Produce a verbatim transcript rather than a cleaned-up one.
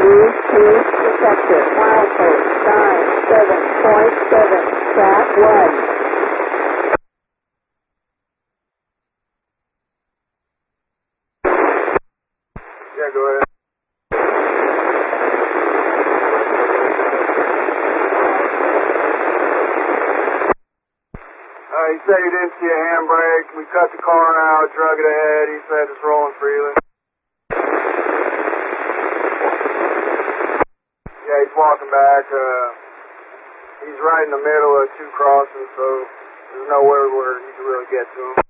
Bluetooth detector, milepost nine seven point seven, track one. Yeah, go ahead. Uh, he said he didn't see a handbrake. We cut the car out, drug it ahead. He said it's rolling freely. Yeah, he's walking back. Uh, he's right in the middle of two crossings, so there's nowhere where you can really get to him.